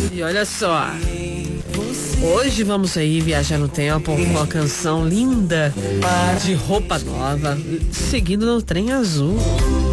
E olha só, hoje vamos aí viajar no tempo com uma canção linda de Roupa Nova, seguindo no Trem Azul.